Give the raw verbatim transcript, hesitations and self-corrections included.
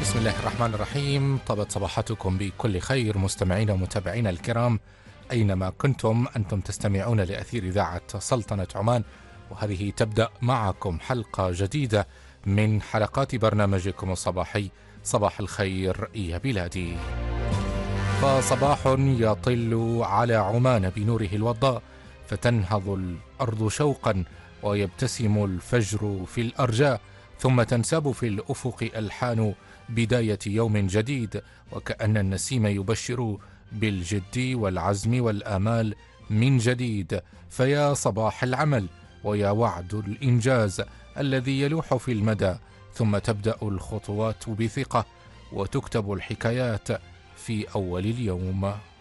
بسم الله الرحمن الرحيم. طابت صباحتكم بكل خير مستمعين ومتابعينا الكرام أينما كنتم. أنتم تستمعون لأثير إذاعة سلطنة عمان، وهذه تبدأ معكم حلقة جديدة من حلقات برنامجكم الصباحي صباح الخير يا بلادي. فصباح يطل على عمان بنوره الوضاء، فتنهض الأرض شوقا ويبتسم الفجر في الأرجاء، ثم تنساب في الأفق ألحان بداية يوم جديد، وكأن النسيم يبشر بالجد والعزم والآمال من جديد. فيا صباح العمل ويا وعد الإنجاز الذي يلوح في المدى، ثم تبدأ الخطوات بثقة وتكتب الحكايات في أول اليوم.